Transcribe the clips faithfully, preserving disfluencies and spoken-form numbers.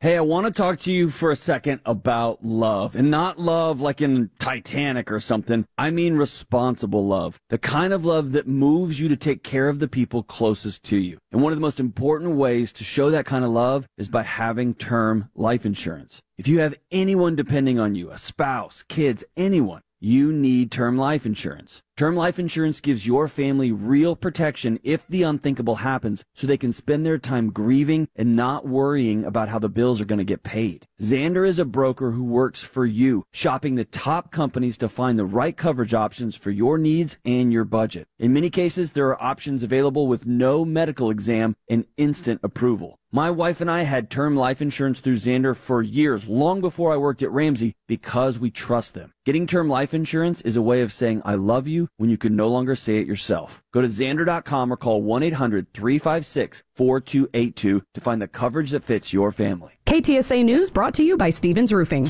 Hey, I want to talk to you for a second about love, and not love like in Titanic or something. I mean responsible love, the kind of love that moves you to take care of the people closest to you. And one of the most important ways to show that kind of love is by having term life insurance. If you have anyone depending on you, a spouse, kids, anyone, you need term life insurance. Term life insurance gives your family real protection if the unthinkable happens, so they can spend their time grieving and not worrying about how the bills are going to get paid. Xander is a broker who works for you, shopping the top companies to find the right coverage options for your needs and your budget. In many cases, there are options available with no medical exam and instant approval. My wife and I had term life insurance through Xander for years, long before I worked at Ramsey, because we trust them. Getting term life insurance is a way of saying I love you when you can no longer say it yourself. Go to Xander dot com or call one eight hundred three five six four two eight two to find the coverage that fits your family. K T S A News brought to you by Stevens Roofing.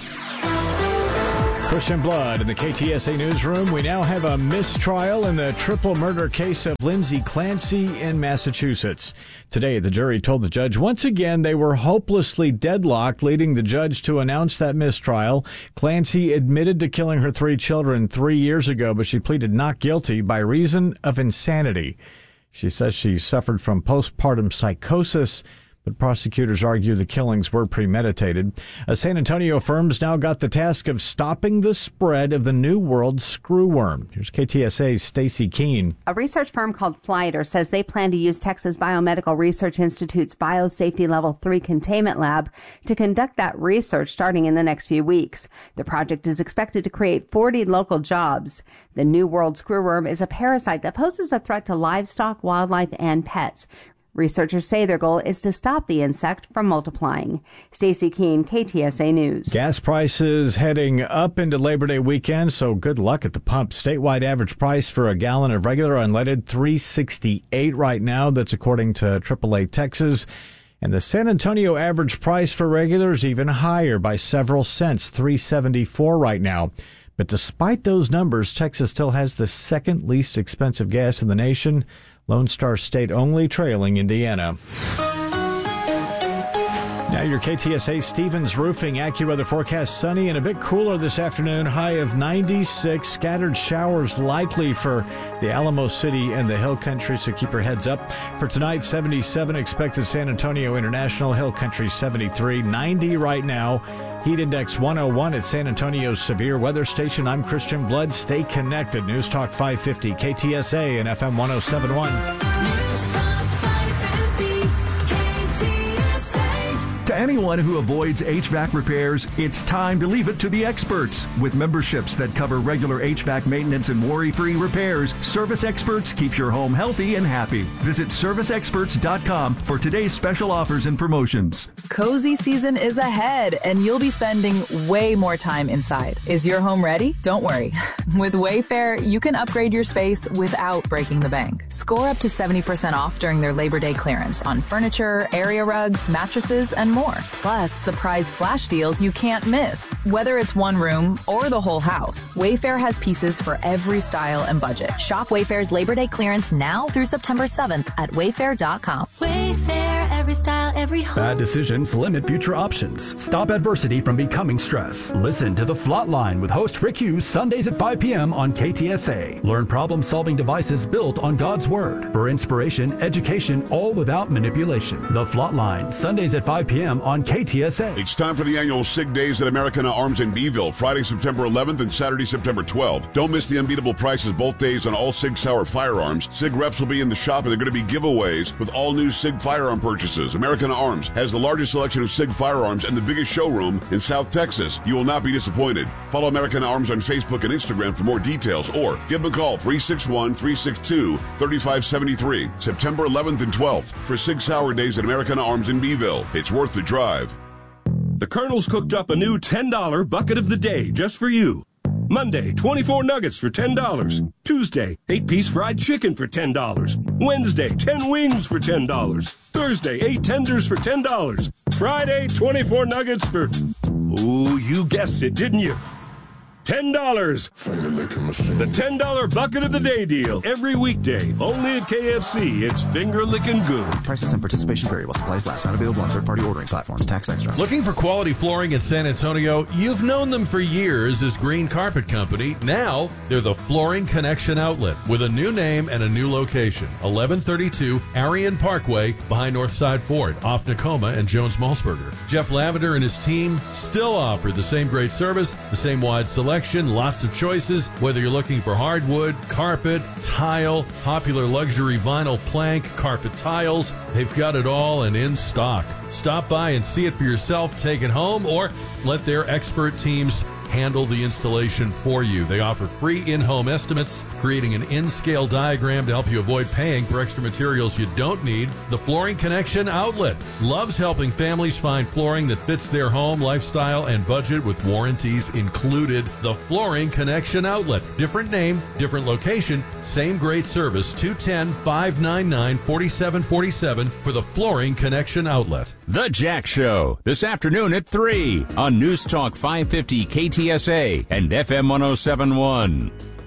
Christian Blood in the K T S A newsroom. We now have a mistrial in the triple murder case of Lindsay Clancy in Massachusetts. Today, the jury told the judge once again they were hopelessly deadlocked, leading the judge to announce that mistrial. Clancy admitted to killing her three children three years ago, but she pleaded not guilty by reason of insanity. She says she suffered from postpartum psychosis, but prosecutors argue the killings were premeditated. A San Antonio firm's now got the task of stopping the spread of the New World screwworm. Here's K T S A's Stacy Keene. A research firm called Flighter says they plan to use Texas Biomedical Research Institute's Biosafety Level three Containment Lab to conduct that research starting in the next few weeks. The project is expected to create forty local jobs. The New World screwworm is a parasite that poses a threat to livestock, wildlife, and pets. Researchers say their goal is to stop the insect from multiplying. Stacy Keene, K T S A News. Gas prices heading up into Labor Day weekend, so good luck at the pump. Statewide average price for a gallon of regular unleaded, three sixty-eight right now. That's according to triple A Texas. And the San Antonio average price for regular is even higher by several cents, three seventy-four right now. But despite those numbers, Texas still has the second least expensive gas in the nation. Lone Star State only trailing Indiana. Now your K T S A Stevens Roofing AccuWeather forecast: sunny and a bit cooler this afternoon. High of ninety-six. Scattered showers likely for the Alamo City and the Hill Country, so keep your heads up. For tonight, seventy-seven expected San Antonio International, Hill Country seventy-three, ninety right now. Heat index one oh one at San Antonio's Severe Weather Station. I'm Christian Blood. Stay connected. News Talk five fifty, K T S A and F M one oh seven point one. To anyone who avoids H V A C repairs, it's time to leave it to the experts. With memberships that cover regular H V A C maintenance and worry-free repairs, Service Experts keeps your home healthy and happy. Visit service experts dot com for today's special offers and promotions. Cozy season is ahead, and you'll be spending way more time inside. Is your home ready? Don't worry. With Wayfair, you can upgrade your space without breaking the bank. Score up to seventy percent off during their Labor Day clearance on furniture, area rugs, mattresses, and more. Plus, surprise flash deals you can't miss. Whether it's one room or the whole house, Wayfair has pieces for every style and budget. Shop Wayfair's Labor Day clearance now through September seventh at wayfair dot com. Wayfair, every style, every home. Bad decisions limit future options. Stop adversity from becoming stress. Listen to The Flatline with host Rick Hughes Sundays at five p.m. on K T S A. Learn problem-solving devices built on God's Word for inspiration, education, all without manipulation. The Flatline, Sundays at five p.m. on K T S A. It's time for the annual SIG Days at Americana Arms in Beeville, Friday, September eleventh and Saturday, September twelfth. Don't miss the unbeatable prices both days on all SIG Sauer firearms. SIG reps will be in the shop, and they're going to be giveaways with all new SIG firearm purchases. Americana Arms has the largest selection of SIG firearms and the biggest showroom in South Texas. You will not be disappointed. Follow Americana Arms on Facebook and Instagram for more details, or give them a call, three six one, three six two, three five seven three. September eleventh and twelfth for SIG Sauer Days at Americana Arms in Beeville. It's worth the drive. The Colonel's cooked up a new ten dollar bucket of the day just for you. Monday, twenty-four nuggets for ten dollars. Tuesday, eight-piece fried chicken for ten dollars. Wednesday, ten wings for ten dollars. Thursday, eight tenders for ten dollars. Friday, twenty-four nuggets for... Ooh, you guessed it, didn't you? ten dollars. The ten dollar Bucket of the Day deal. Every weekday, only at K F C. It's finger-licking good. Prices and participation vary while supplies last. Not available on third-party ordering platforms. Tax extra. Looking for quality flooring in San Antonio? You've known them for years as Green Carpet Company. Now, they're the Flooring Connection Outlet with a new name and a new location. eleven thirty-two Arion Parkway behind Northside Ford, off Nakoma and Jones-Malsberger. Jeff Lavender and his team still offer the same great service, the same wide selection, lots of choices, whether you're looking for hardwood, carpet, tile, popular luxury vinyl plank, carpet tiles. They've got it all and in stock. Stop by and see it for yourself, take it home, or let their expert teams handle the installation for you. They offer free in-home estimates, creating an in-scale diagram to help you avoid paying for extra materials you don't need. The Flooring Connection Outlet loves helping families find flooring that fits their home, lifestyle, and budget with warranties included. The Flooring Connection Outlet. Different name, different location, same great service. two one zero, five nine nine, four seven four seven for the Flooring Connection Outlet. The Jack Show, this afternoon at three on News Talk five fifty K T S A and F M one oh seven point one.